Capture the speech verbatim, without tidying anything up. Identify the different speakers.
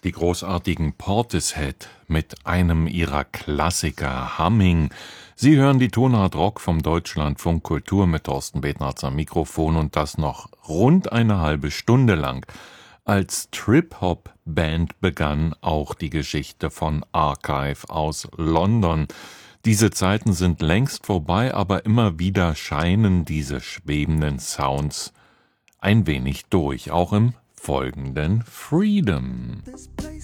Speaker 1: Die großartigen Portishead mit einem ihrer Klassiker Humming. Sie hören die Tonart Rock vom Deutschlandfunk Kultur mit Thorsten Bednarz am Mikrofon und das noch rund eine halbe Stunde lang. Als Trip-Hop-Band begann auch die Geschichte von Archive aus London. Diese Zeiten sind längst vorbei, aber immer wieder scheinen diese schwebenden Sounds ein wenig durch, auch im folgenden Freedom.